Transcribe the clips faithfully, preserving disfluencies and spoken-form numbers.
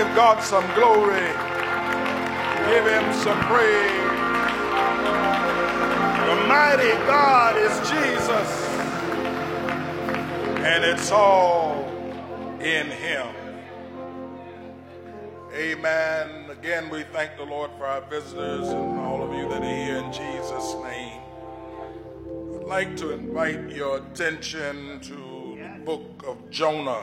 God some glory. Give him some praise. The mighty God is Jesus, and it's all in him. Amen. Again, we thank the Lord for our visitors and all of you that are here in Jesus' name. I'd like to invite your attention to the book of Jonah.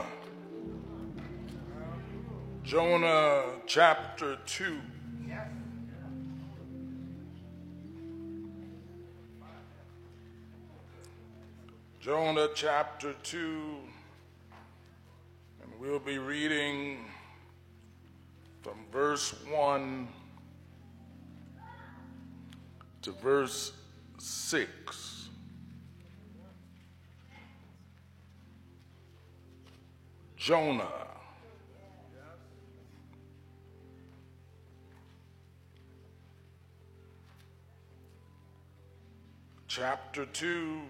Jonah chapter two. Jonah chapter two, and we'll be reading from verse one to verse six. Jonah. Chapter two,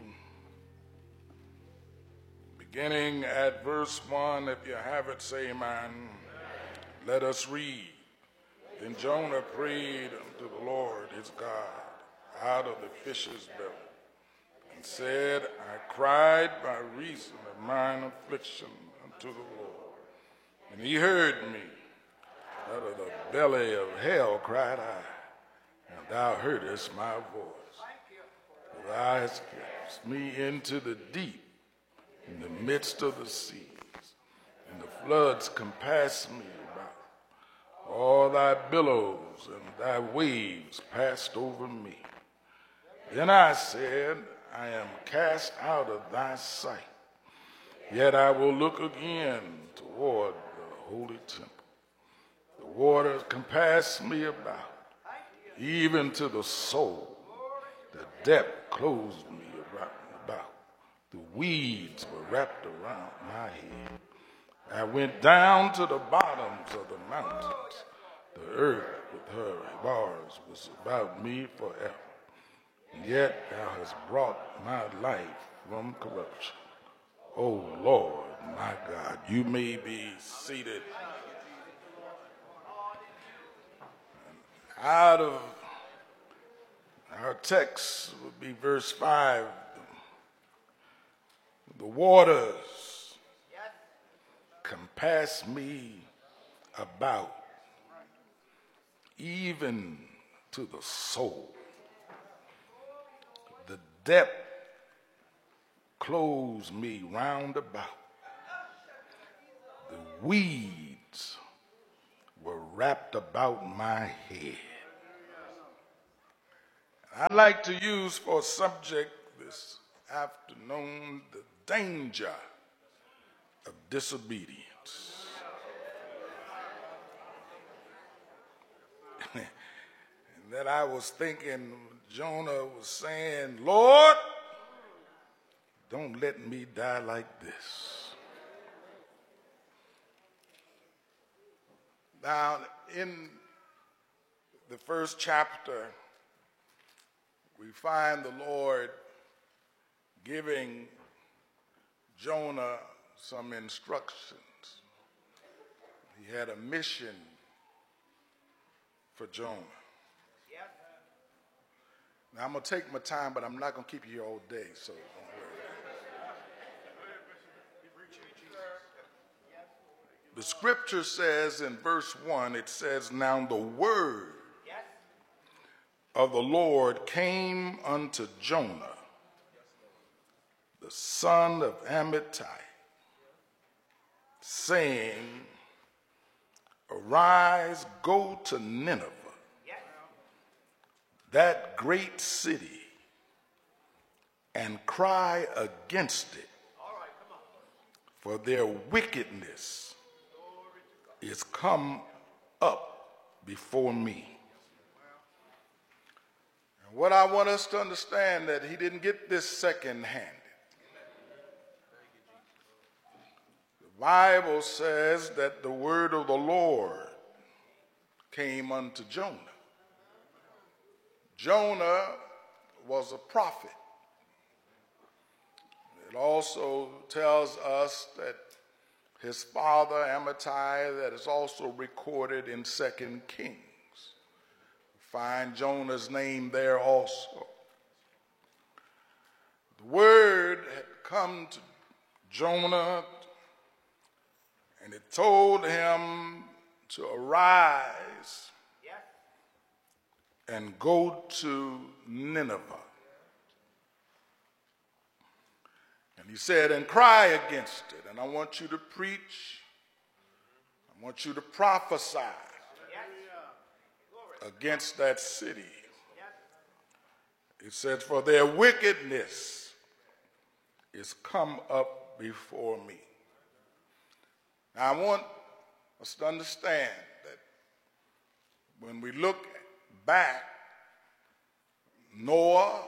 beginning at verse one. If you have it, say amen. Let us read. Then Jonah prayed unto the Lord his God out of the fish's belly, and said, I cried by reason of mine affliction unto the Lord. And he heard me. Out of the belly of hell cried I, and thou heardest my voice. For thou hast cast me into the deep, in the midst of the seas, and the floods compassed me about. All thy billows and thy waves passed over me. Then I said, I am cast out of thy sight, yet I will look again toward the holy temple. The waters compassed me about, even to the soul. The depth closed me about. The weeds were wrapped around my head. I went down to the bottoms of the mountains. The earth with her bars was about me forever. And yet thou hast brought my life from corruption. O Lord, my God, you may be seated. Out of our text would be verse five. The waters compass me about, even to the soul. The depth closed me round about. The weeds were wrapped about my head. I'd like to use for a subject this afternoon the danger of disobedience. And that I was thinking, Jonah was saying, Lord, don't let me die like this. Now, in the first chapter, we find the Lord giving Jonah some instructions. He had a mission for Jonah. Now, I'm going to take my time, but I'm not going to keep you here all day, so don't worry. The scripture says in verse one, it says, now the word of the Lord came unto Jonah, the son of Amittai, saying, arise, go to Nineveh, that great city, and cry against it, for their wickedness is come up before me. And what I want us to understand that he didn't get this second-handed. The Bible says that the word of the Lord came unto Jonah. Jonah was a prophet. It also tells us that his father Amittai, that is also recorded in Second Kings. Find Jonah's name there also. The word had come to Jonah, and it told him to arise and go to Nineveh. And he said, and cry against it. And I want you to preach. I want you to prophesy against that city. It says, for their wickedness is come up before me. Now, I want us to understand that when we look back, Noah,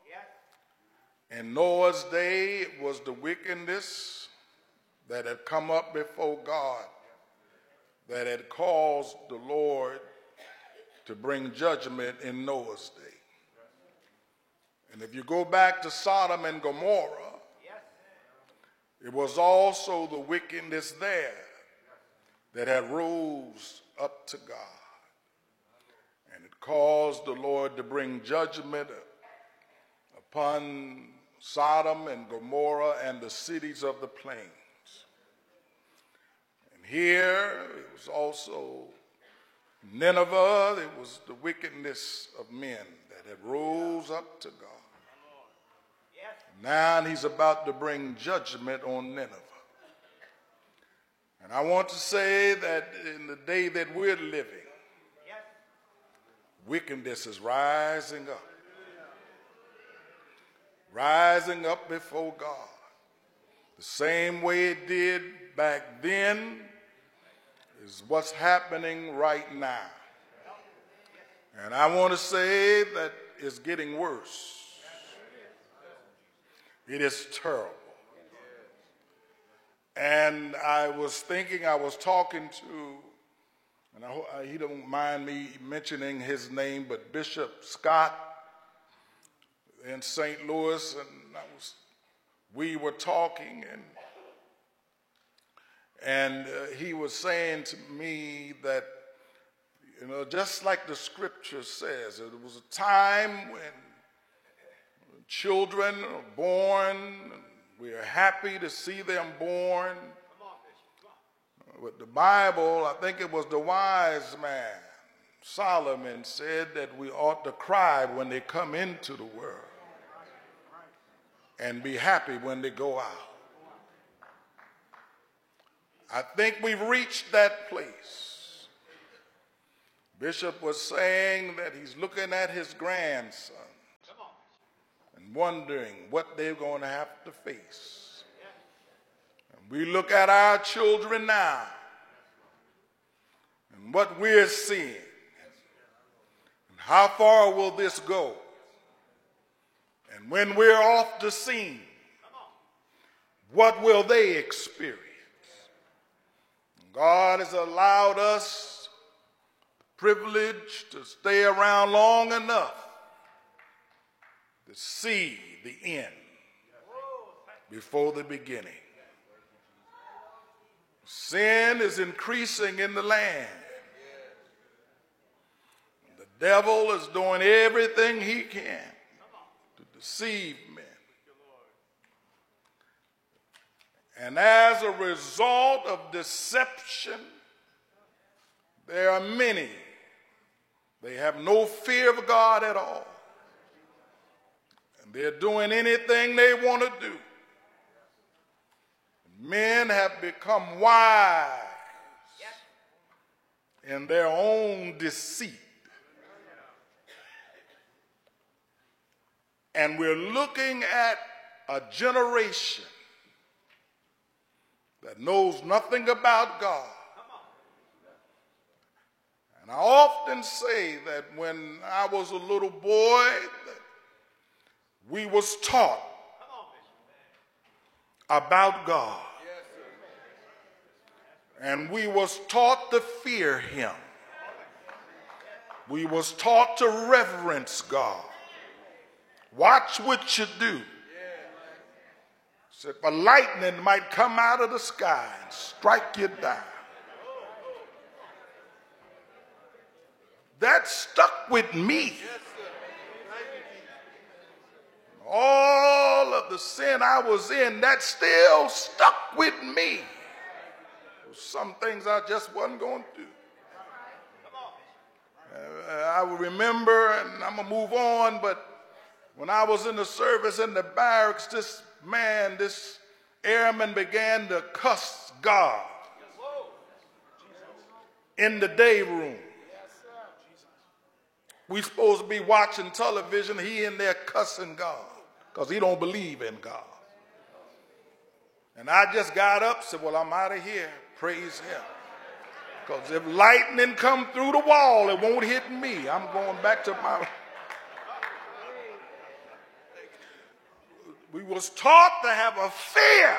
in Noah's day, it was the wickedness that had come up before God that had caused the Lord to bring judgment in Noah's day. And if you go back to Sodom and Gomorrah, it was also the wickedness there that had rose up to God. And it caused the Lord to bring judgment upon Sodom and Gomorrah and the cities of the plains. And here it was also Nineveh. It was the wickedness of men that had rose up to God. Now he's about to bring judgment on Nineveh. And I want to say that in the day that we're living, wickedness is rising up. Rising up before God. The same way it did back then is what's happening right now. And I want to say that it's getting worse. It is terrible. And I was thinking, I was talking to, and I hope he don't mind me mentioning his name, but Bishop Scott in Saint Louis, and I was, we were talking, and and uh, he was saying to me that, you know, just like the scripture says, it was a time when children are born. We are happy to see them born. But the Bible, I think it was the wise man, Solomon, said that we ought to cry when they come into the world and be happy when they go out. I think we've reached that place. Bishop was saying that he's looking at his grandson and wondering what they're going to have to face. And we look at our children now and what we're seeing. And how far will this go? And when we're off the scene, what will they experience? God has allowed us the privilege to stay around long enough to see the end before the beginning. Sin is increasing in the land. The devil is doing everything he can to deceive men. And as a result of deception, there are many. They have no fear of God at all. And they're doing anything they want to do. Men have become wise in their own deceit. And we're looking at a generation that knows nothing about God. And I often say that when I was a little boy, that we was taught about God. And we was taught to fear him. We was taught to reverence God. Watch what you do, said, for lightning might come out of the sky and strike you down. That stuck with me. All of the sin I was in, that still stuck with me. Some things I just wasn't going to do. Uh, I will remember, and I'm going to move on, but when I was in the service in the barracks, this man, this airman began to cuss God in the day room. We supposed to be watching television, he in there cussing God because he don't believe in God. And I just got up and said, well, I'm out of here. Praise him. Because if lightning come through the wall, it won't hit me. I'm going back to my... We was taught to have a fear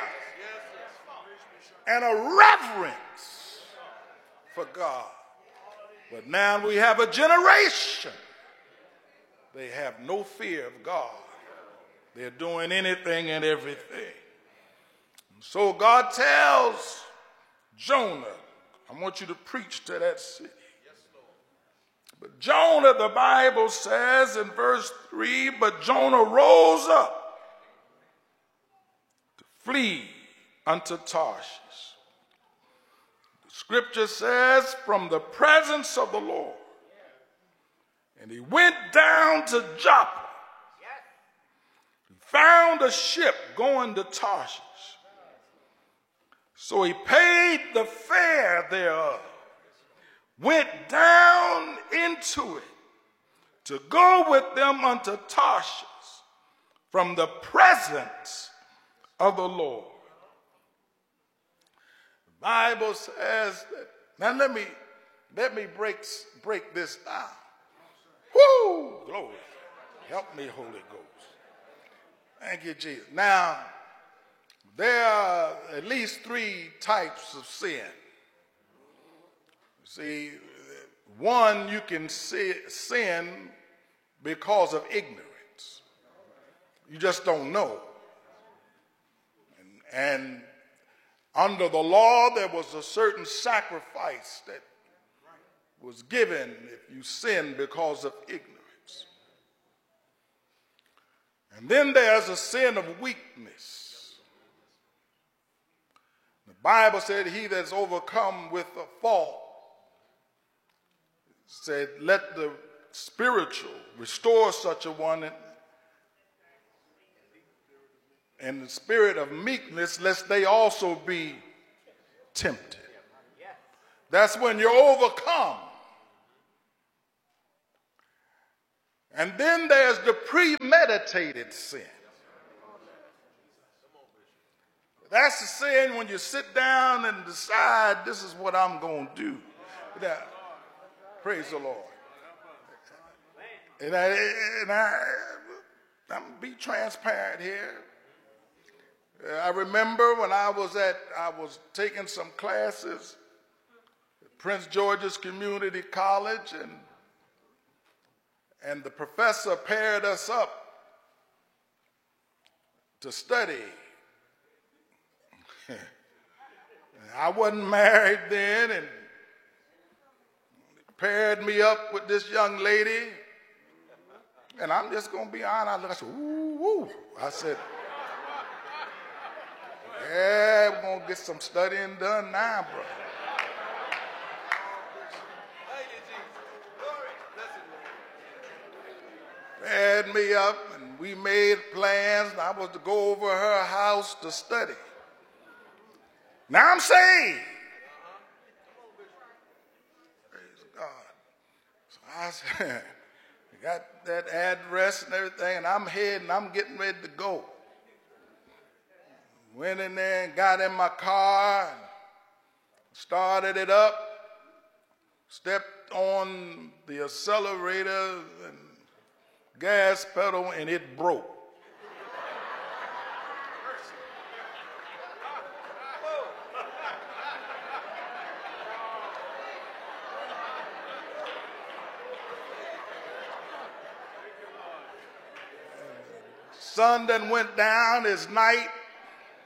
and a reverence for God. But now we have a generation. They have no fear of God. They're doing anything and everything. And so God tells Jonah, I want you to preach to that city. But Jonah, the Bible says in verse three, but Jonah rose up to flee unto Tarshish. The scripture says, from the presence of the Lord. And he went down to Joppa. He found a ship going to Tarshish. So he paid the fare thereof, went down into it to go with them unto Tarshish from the presence of the Lord. The Bible says that, now let me, let me break, break this down. Woo! Glory. Help me, Holy Ghost. Thank you, Jesus. Now, there are at least three types of sin. See, one, you can see, sin because of ignorance. You just don't know. And, and under the law, there was a certain sacrifice that was given if you sin because of ignorance. And then there's a sin of weakness. The Bible said he that's overcome with a fault, said let the spiritual restore such a one in, in the spirit of meekness, lest they also be tempted. That's when you're overcome. And then there's the premeditated sin. That's the sin when you sit down and decide this is what I'm going to do. Now, praise the Lord. And, I, and I, I'm going to be transparent here. I remember when I was at, I was taking some classes at Prince George's Community College, and, and the professor paired us up to study. I wasn't married then, and paired me up with this young lady, and I'm just going to be honest. I looked, I said, ooh, ooh. I said, yeah, we're going to get some studying done now, bro. Paired me up, and we made plans, and I was to go over her house to study. Now I'm saved. Praise God. So I said, got that address and everything, and I'm heading, I'm getting ready to go. Went in there and got in my car, and started it up, stepped on the accelerator and gas pedal, and it broke. Sun done went down, it's night.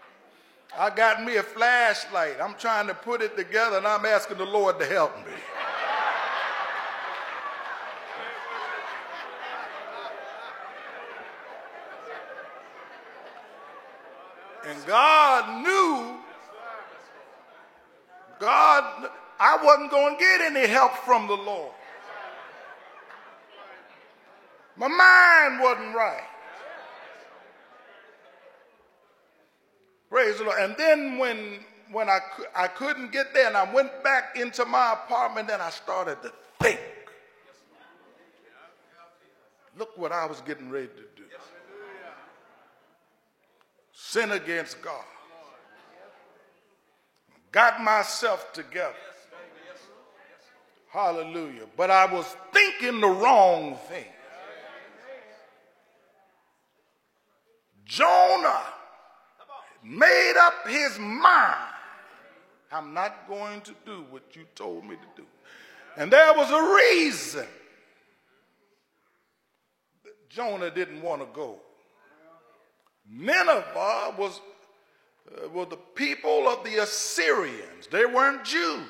I got me a flashlight. I'm trying to put it together, and I'm asking the Lord to help me. And God knew, God, I wasn't going to get any help from the Lord. My mind wasn't right. Praise the Lord. And then when, when I, I couldn't get there and I went back into my apartment, then I started to think. Look what I was getting ready to do. Sin against God. Got myself together. Hallelujah. But I was thinking the wrong thing. Jonah made up his mind. I'm not going to do what you told me to do. And there was a reason that Jonah didn't want to go. Nineveh was, uh, were the people of the Assyrians. They weren't Jews.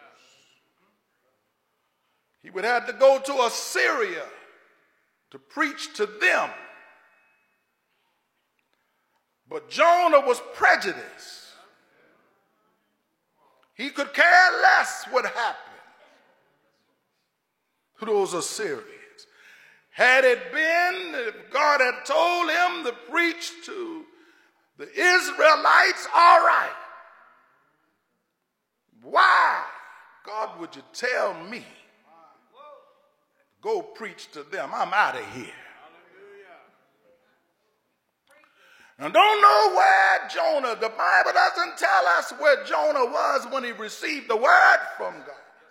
He would have to go to Assyria to preach to them. But Jonah was prejudiced. He could care less what happened to those Assyrians. Had it been, if God had told him to preach to the Israelites, all right. Why, God, would you tell me, go preach to them? I'm out of here. Now, don't know where Jonah, the Bible doesn't tell us where Jonah was when he received the word from God.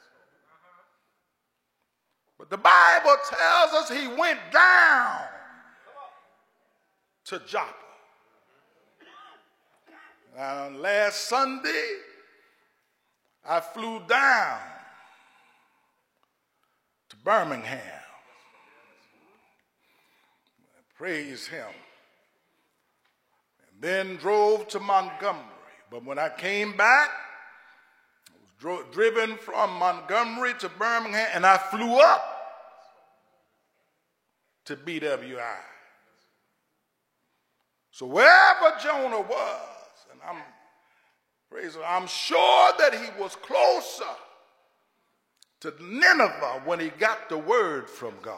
But the Bible tells us he went down to Joppa. Now, last Sunday, I flew down to Birmingham. Praise him. And then drove to Montgomery. But when I came back, Dro- driven from Montgomery to Birmingham, and I flew up to B W I. So wherever Jonah was, and I'm praise God, I'm sure that he was closer to Nineveh when he got the word from God.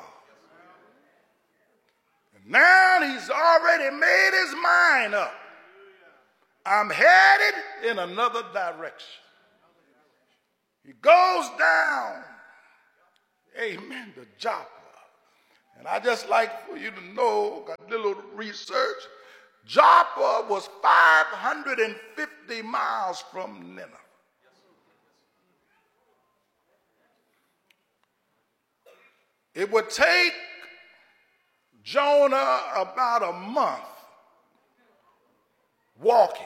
And now he's already made his mind up. I'm headed in another direction. He goes down, amen, to Joppa. And I just like for you to know, got a little research, Joppa was five hundred fifty miles from Nineveh. It would take Jonah about a month walking.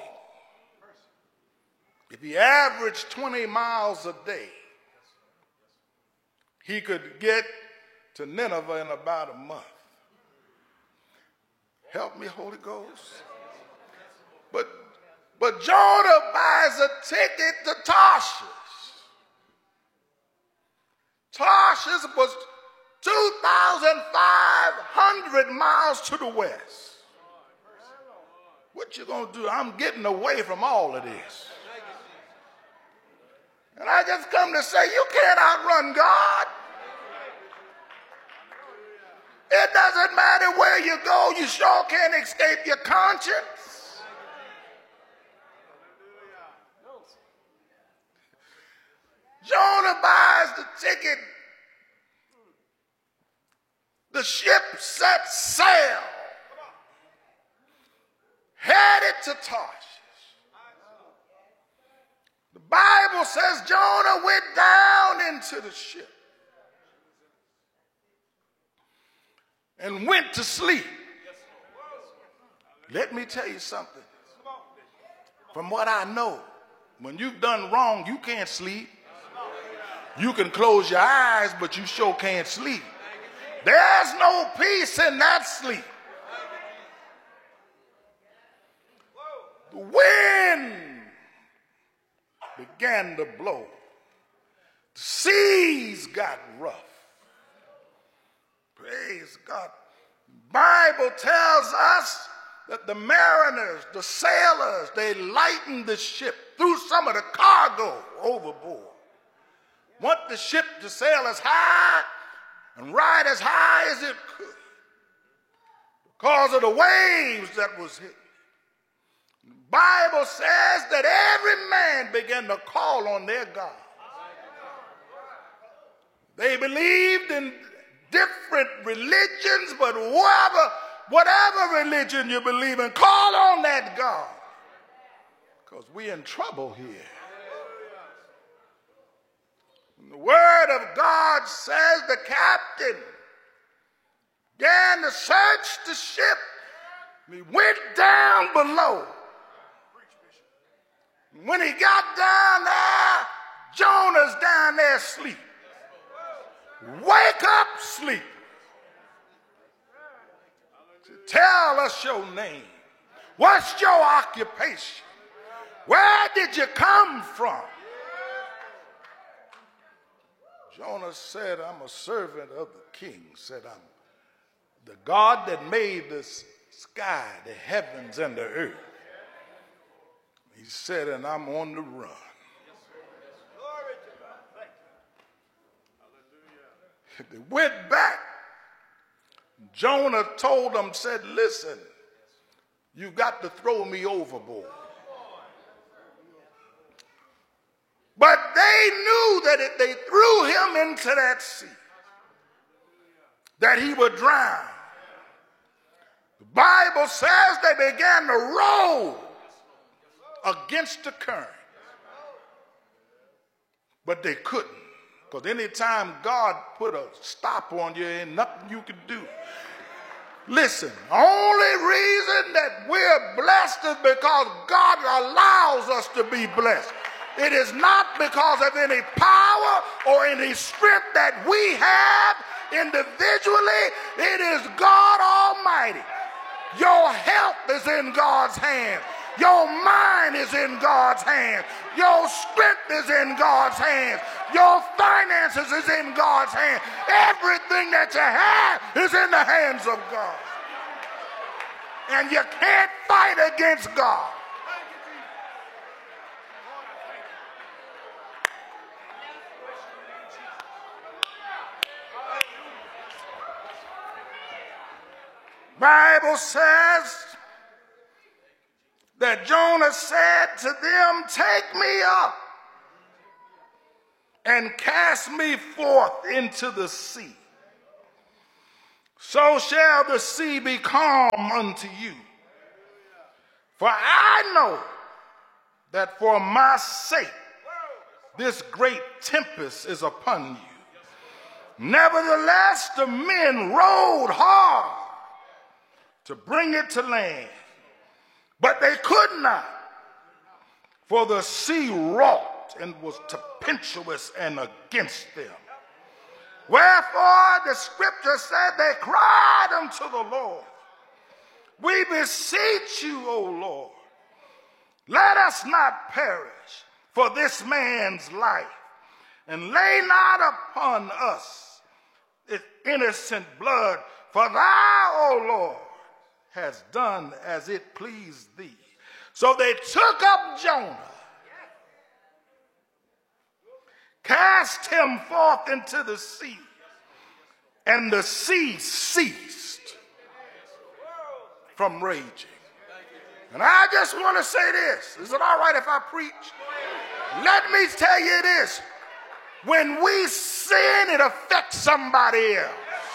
If he averaged twenty miles a day, he could get to Nineveh in about a month. Help me, Holy Ghost. But, but Jonah buys a ticket to Tarshish. Tarshish was two thousand five hundred miles to the west. What you gonna do? I'm getting away from all of this. And I just come to say, you can't outrun God. It doesn't matter where you go, you sure can't escape your conscience. Jonah buys the ticket. The ship set sail, headed to Tarshish. The Bible says Jonah went down into the ship and went to sleep. Let me tell you something. From what I know, when you've done wrong, you can't sleep. You can close your eyes, but you sure can't sleep. There's no peace in that sleep. The wind began to blow. The seas got rough. Praise God. The Bible tells us that the mariners, the sailors, they lightened the ship, threw some of the cargo overboard. Want the ship to sail as high and ride as high as it could because of the waves that was hitting. The Bible says that every man began to call on their God. They believed in different religions, but whatever, whatever religion you believe in, call on that God, because we're in trouble here. And the word of God says the captain began to search the ship. He went down below. When he got down there, Jonah's down there asleep. Wake up, sleep. Tell us your name. What's your occupation? Where did you come from? Jonah said, I'm a servant of the king. Said, I'm the God that made the sky, the heavens, and the earth. He said, and I'm on the run. They went back. Jonah told them, said, listen, you got to throw me overboard. But they knew that if they threw him into that sea, that he would drown. The Bible says they began to roll against the current. But they couldn't. Because anytime God put a stop on you, ain't nothing you can do. Listen, only reason that we're blessed is because God allows us to be blessed. It is not because of any power or any strength that we have individually. It is God Almighty. Your health is in God's hand. Your mind is in God's hands. Your strength is in God's hands. Your finances is in God's hands. Everything that you have is in the hands of God. And you can't fight against God. Bible says that Jonah said to them, take me up and cast me forth into the sea. So shall the sea be calm unto you. For I know that for my sake this great tempest is upon you. Nevertheless, the men rowed hard to bring it to land, but they could not, for the sea wrought and was tempestuous and against them. Wherefore the scripture said they cried unto the Lord, we beseech you, O Lord, let us not perish for this man's life, and lay not upon us its innocent blood, for thou, O Lord, has done as it pleased thee. So they took up Jonah, cast him forth into the sea, and the sea ceased from raging. And I just want to say this. Is it all right if I preach? Let me tell you this. When we sin, it affects somebody else.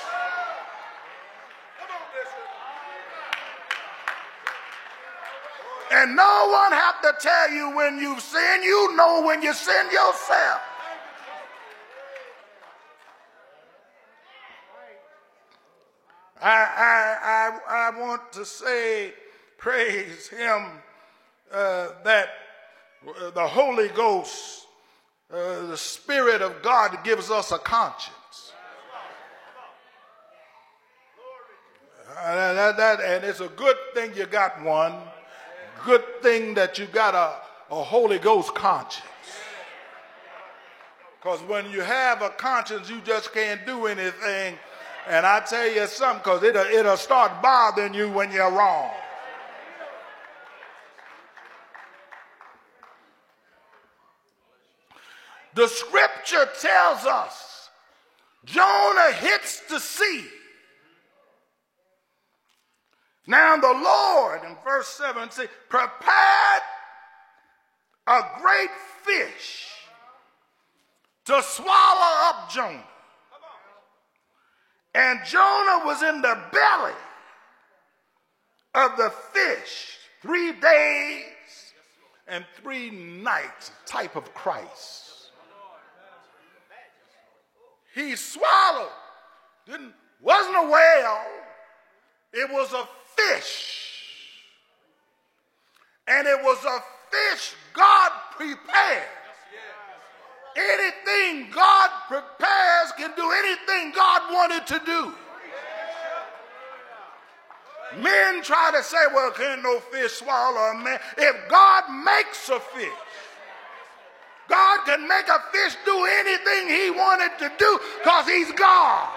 And no one have to tell you when you sin. You know when you sin yourself. I, I, I, I want to say, praise him, uh, that the Holy Ghost, uh, the Spirit of God gives us a conscience. Uh, that, that, and it's a good thing you got one. Good thing that you got a, a Holy Ghost conscience. Because when you have a conscience, you just can't do anything. And I tell you something, because it'll, it'll start bothering you when you're wrong. The scripture tells us Jonah hits the sea. Now the Lord, in verse seventeen, prepared a great fish to swallow up Jonah. And Jonah was in the belly of the fish three days and three nights, type of Christ. He swallowed. Didn't, wasn't a whale. It was a fish. And it was a fish God prepared. Anything God prepares can do anything God wanted to do. Men try to say, well, can no fish swallow a man? If God makes a fish, God can make a fish do anything he wanted to do because he's God.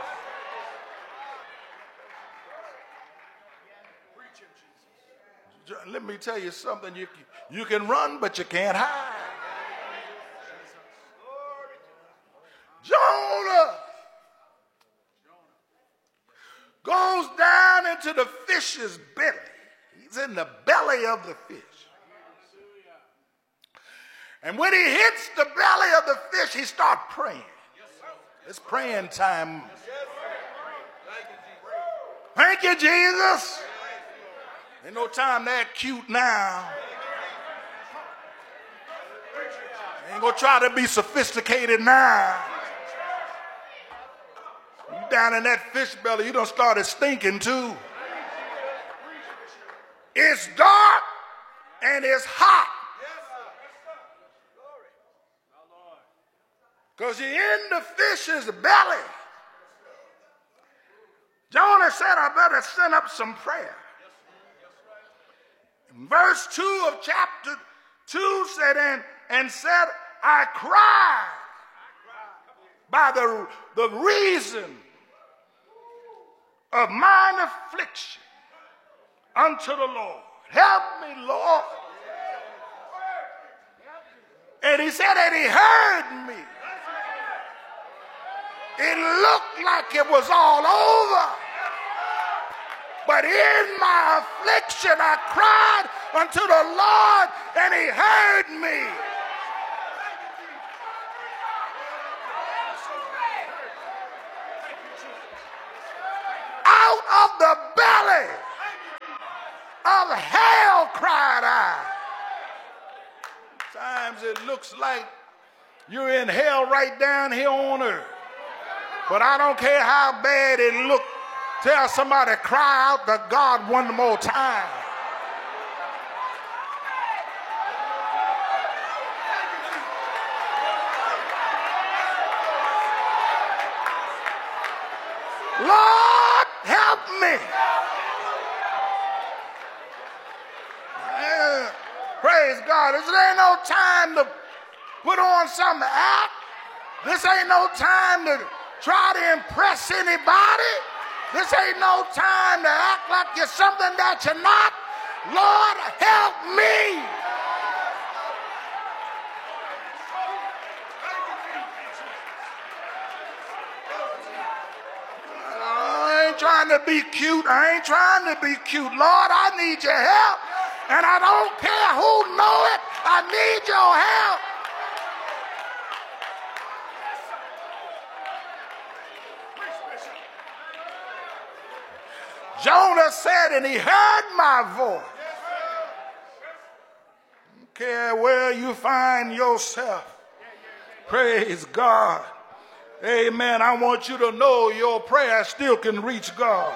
Let me tell you something. You, you can run, but you can't hide. Jonah goes down into the fish's belly. He's in the belly of the fish. And when he hits the belly of the fish, he starts praying. It's praying time. Thank you, Jesus. Ain't no time to act cute now. Ain't gonna try to be sophisticated now. You down in that fish belly, you done started stinking too. It's dark and it's hot. Because you're in the fish's belly. Jonah said, I better send up some prayer. Verse two of chapter two said, and, and said, I cried by the, the reason of mine affliction unto the Lord. Help me, Lord. And he said that he heard me. It looked like it was all over. But in my affliction, I cried unto the Lord, and he heard me. Out of the belly of hell cried I. Sometimes it looks like you're in hell right down here on earth. But I don't care how bad it looks. Tell somebody, cry out to God one more time. Lord, help me. Yeah, praise God. This ain't no time to put on some act. This ain't no time to try to impress anybody. This ain't no time to act like you're something that you're not. Lord, help me. I ain't trying to be cute. I ain't trying to be cute. Lord, I need your help. And I don't care who know it. I need your help. Jonah said, and he heard my voice. Don't care where you find yourself. Praise God. Amen. I want you to know your prayer still can reach God.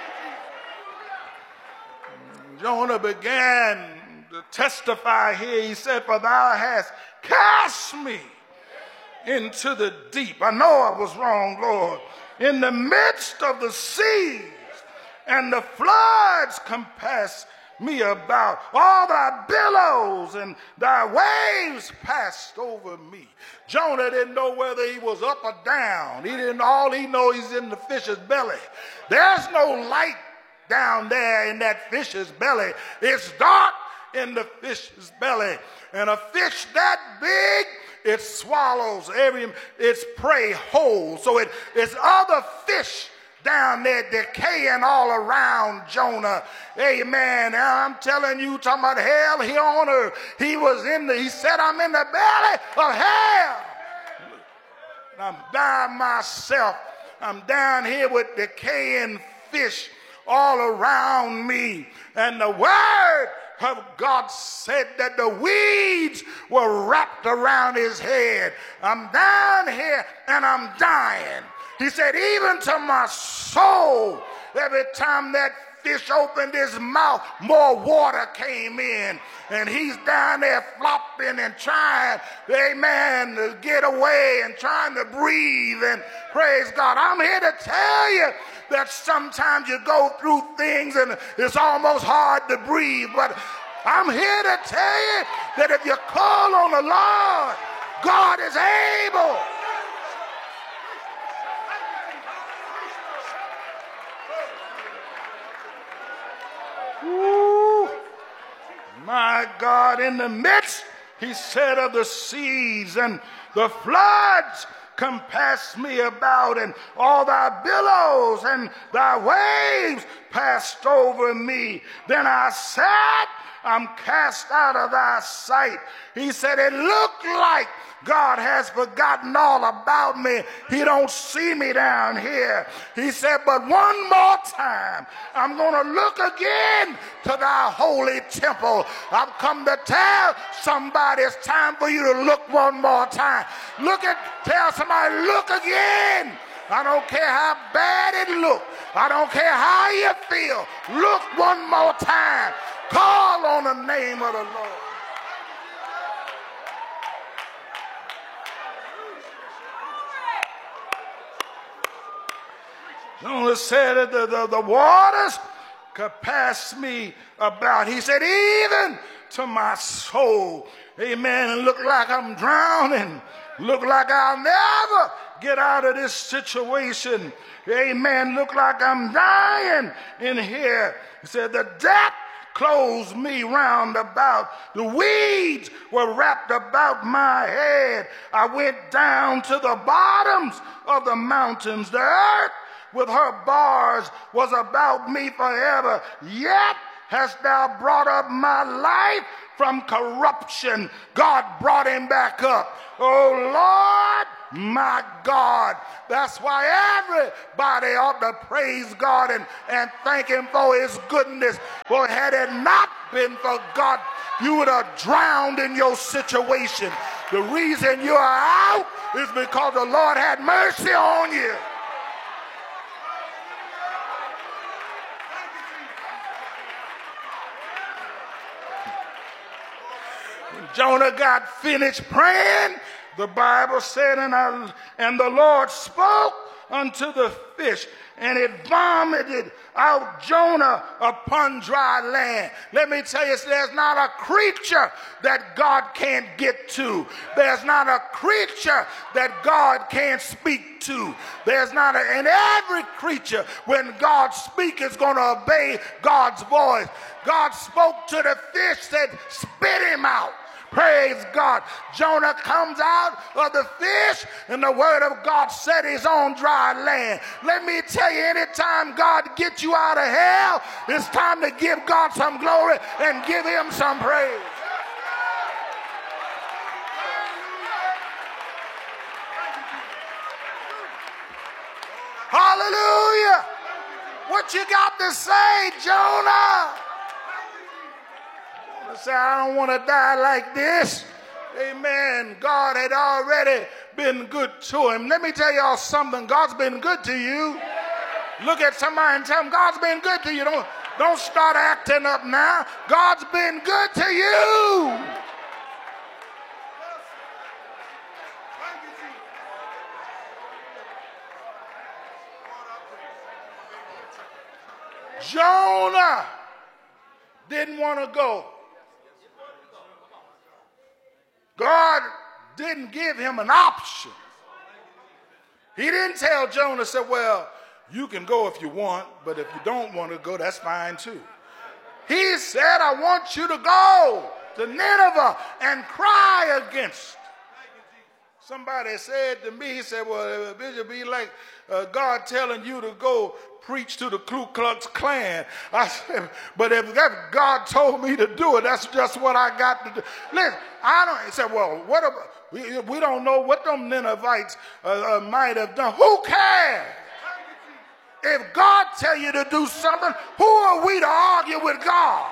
Jonah began to testify here. He said, for thou hast cast me into the deep. I know I was wrong, Lord. In the midst of the seas, and the floods compassed me about. All thy billows and thy waves passed over me. Jonah didn't know whether he was up or down. He didn't, all he knows he's in the fish's belly. There's no light down there in that fish's belly. It's dark in the fish's belly. And a fish that big, it swallows every its prey whole. So it, it's other fish down there decaying all around Jonah. Amen. I'm telling you, talking about hell here on earth. He was in the, he said, I'm in the belly of hell. I'm by myself. I'm down here with decaying fish all around me. And the word of God said that the weeds were wrapped around his head. I'm down here and I'm dying. He said, even to my soul, every time that fish opened his mouth, more water came in. And he's down there flopping and trying, amen, to get away and trying to breathe. And praise God. I'm here to tell you that sometimes you go through things and it's almost hard to breathe. But I'm here to tell you that if you call on the Lord, God is able. Ooh, my God, in the midst, he said, of the seas and the floods compassed me about, and all thy billows and thy waves passed over me. Then I said, I'm cast out of thy sight. He said, it looked like God has forgotten all about me. He don't see me down here. He said, but one more time, I'm going to look again to thy holy temple. I've come to tell somebody it's time for you to look one more time. Look at, tell somebody, look again. I don't care how bad it looks. I don't care how you feel. Look one more time. Call on the name of the Lord. Jonah said that the, the, the waters could pass me about. He said, even to my soul. Amen. And look like I'm drowning. Look like I'll never get out of this situation. Amen. Look like I'm dying in here. He said, the death closed me round about. The weeds were wrapped about my head. I went down to the bottoms of the mountains. The earth with her bars was about me forever. Yet hast thou brought up my life from corruption. God brought him back up. Oh Lord, my God. That's why everybody ought to praise God and, and thank him for his goodness. For had it not been for God, you would have drowned in your situation. The reason you are out is because the Lord had mercy on you. Jonah got finished praying, the Bible said, and, I, and the Lord spoke unto the fish, and it vomited out Jonah upon dry land. Let me tell you, there's not a creature that God can't get to. There's not a creature that God can't speak to. There's not a, and every creature, when God speaks, is going to obey God's voice. God spoke to the fish, said, spit him out. Praise God. Jonah comes out of the fish, and the word of God said he's on dry land. Let me tell you, anytime God gets you out of hell, it's time to give God some glory and give him some praise. Hallelujah. What you got to say, Jonah? Say, I don't want to die like this. Amen. God had already been good to him. Let me tell y'all something. God's been good to you. Look at somebody and tell them, God's been good to you. Don't, don't start acting up now. God's been good to you. Jonah didn't want to go. God didn't give him an option. He didn't tell Jonah, say, well, you can go if you want, but if you don't want to go, that's fine too. He said, I want you to go to Nineveh and cry against. Somebody said to me, he said, well, Bishop, be like uh, God telling you to go preach to the Ku Klux Klan. I said, but if that God told me to do it, that's just what I got to do. Listen, I don't, he said, well, what about, we, we don't know what them Ninevites uh, uh, might have done. Who cares? If God tell you to do something, who are we to argue with God?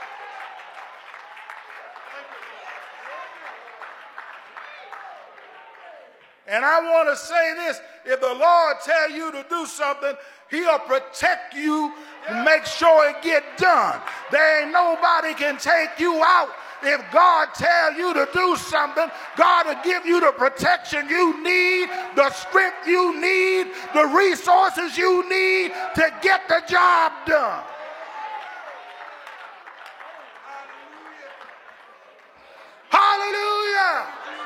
And I want to say this, if the Lord tell you to do something, he'll protect you and make sure it get done. There ain't nobody can take you out. If God tell you to do something, God will give you the protection you need, the strength you need, the resources you need to get the job done. Hallelujah.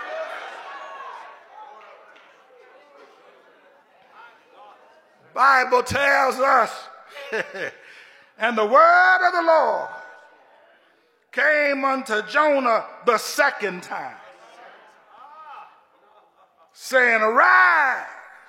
Bible tells us, and the word of the Lord came unto Jonah the second time, saying, arise,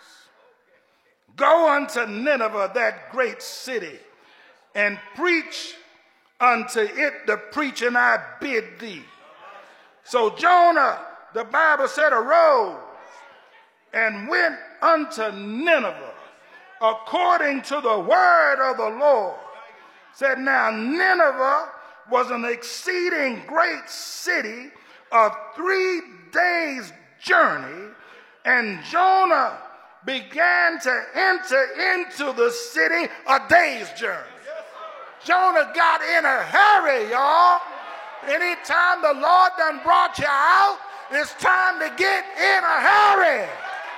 go unto Nineveh, that great city, and preach unto it the preaching I bid thee. So Jonah, the Bible said, arose and went unto Nineveh, according to the word of the Lord. Said, now Nineveh was an exceeding great city of three days' journey, and Jonah began to enter into the city a day's journey. Jonah got in a hurry, y'all. Anytime the Lord done brought you out, it's time to get in a hurry.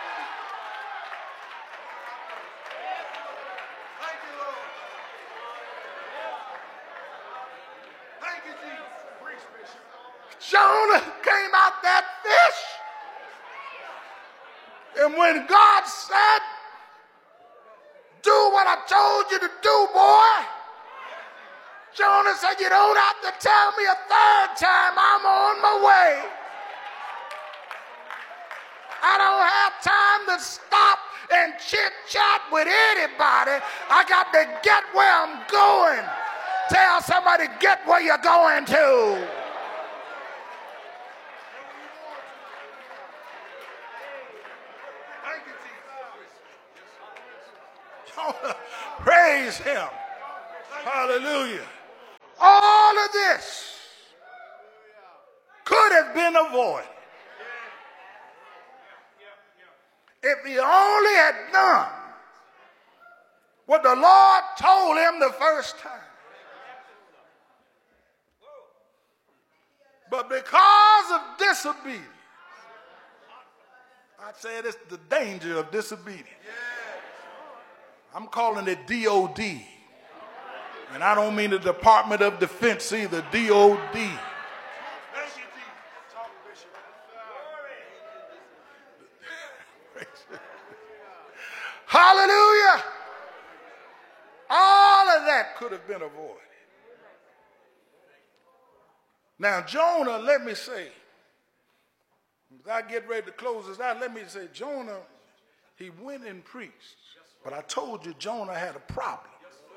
Jonah came out that fish. And when God said, do what I told you to do, boy, Jonah said, you don't have to tell me a third time, I'm on my way. I don't have time to stop and chit-chat with anybody. I got to get where I'm going. Tell somebody, get where you're going to. Praise him. Hallelujah. All of this could have been avoided if he only had done what the Lord told him the first time. But because of disobedience, I said it's the danger of disobedience. I'm calling it D O D. And I don't mean the Department of Defense either, D O D. Hallelujah. All of that could have been avoided. Now, Jonah, let me say, as I get ready to close this out, let me say, Jonah, he went and preached. But I told you Jonah had a problem.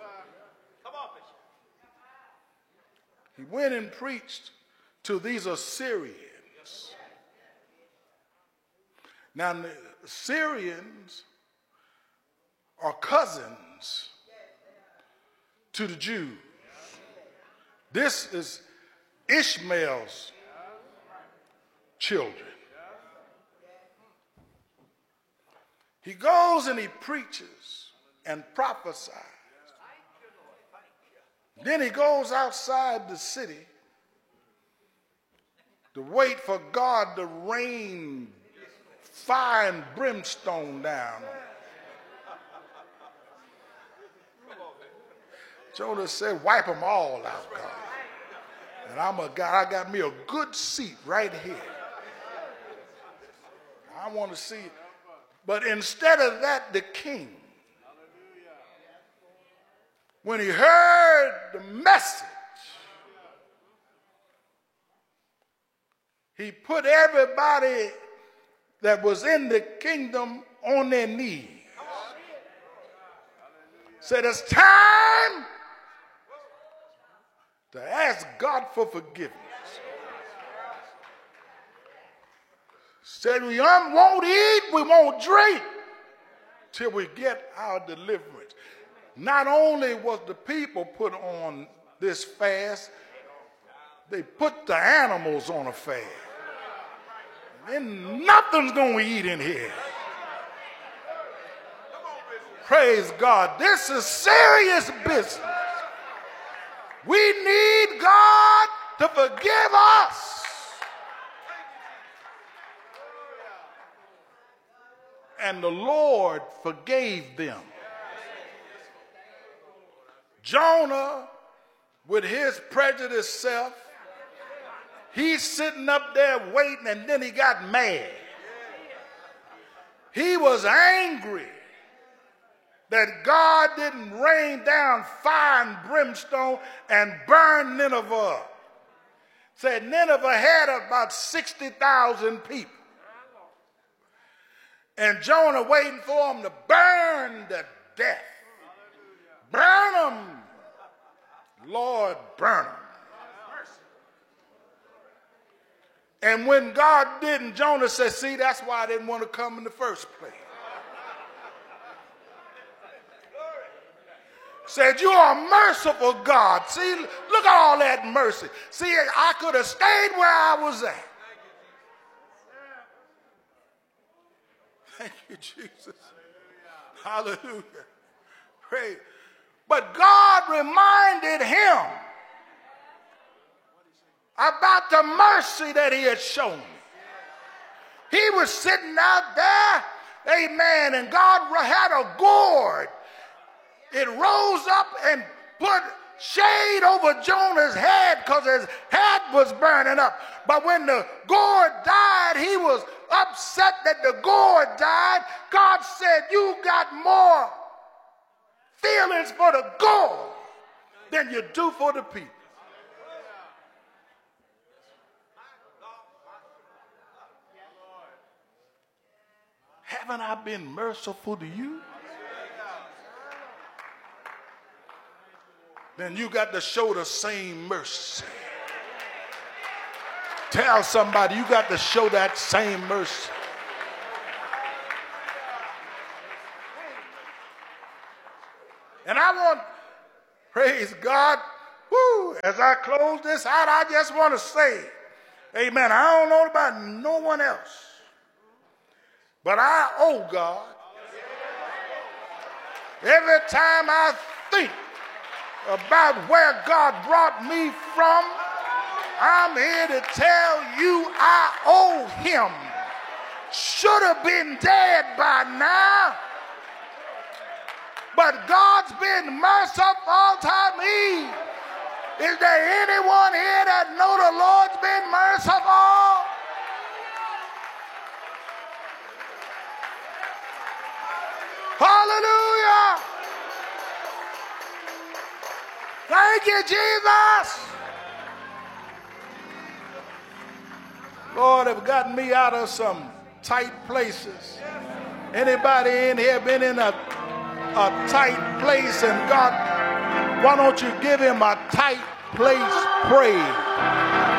He went and preached to these Assyrians. Now, the Assyrians are cousins to the Jews. This is Ishmael's children. He goes and he preaches and prophesies. Then he goes outside the city to wait for God to rain fire and brimstone down on him. Jonah said, wipe them all out, God. And I'm a guy, I got me a good seat right here. I want to see it. But instead of that, the king, when he heard the message, he put everybody that was in the kingdom on their knees. Said it's time to ask God for forgiveness. Said we won't eat, we won't drink till we get our deliverance. Not only was the people put on this fast, they put the animals on a fast. And nothing's going to eat in here. Praise God. This is serious business. We need God to forgive us. And the Lord forgave them. Jonah, with his prejudiced self, he's sitting up there waiting, and then he got mad. He was angry that God didn't rain down fire and brimstone and burn Nineveh up. Said Nineveh had about sixty thousand people. And Jonah waiting for them to burn to death. Burn them. Lord, burn them. And when God didn't, Jonah said, see, that's why I didn't want to come in the first place. Said, you are a merciful God. See, look at all that mercy. See, I could have stayed where I was at. Thank you, Jesus. Hallelujah. Pray. But God reminded him about the mercy that he had shown. He was sitting out there, amen, and God had a gourd. It rose up and put shade over Jonah's head because his head was burning up. But when the gourd died, he was upset that the gourd died. God said, you got more feelings for the gourd than you do for the people. Haven't I been merciful to you? Then you got to show the same mercy. Tell somebody you got to show that same mercy. And I want, praise God, whoo, as I close this out, I just want to say, amen, I don't know about no one else, but I owe God. Every time I think about where God brought me from, I'm here to tell you I owe him. Should have been dead by now, but God's been merciful all time. He, is there anyone here that know the Lord's been merciful? Hallelujah. Thank you, Jesus. Lord, have gotten me out of some tight places. Anybody in here been in a, a tight place, and God, why don't you give him a tight place praise?